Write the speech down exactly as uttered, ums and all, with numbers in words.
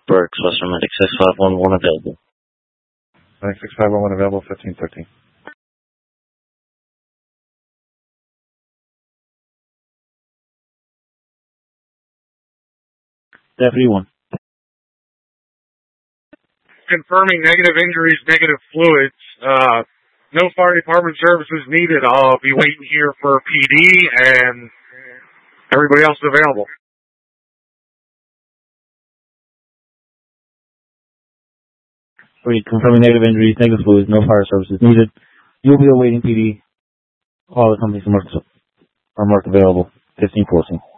Burks, Western Medic six five one one available. Medic six five one one available, fifteen thirteen. Deputy one. Confirming negative injuries, negative fluids. Uh, no fire department services needed. I'll be waiting here for P D and everybody else is available. Wait, confirming negative injuries, negative fluids, no fire services needed. You'll be awaiting P D. All the companies are marked, are marked available. fifteen fourteen.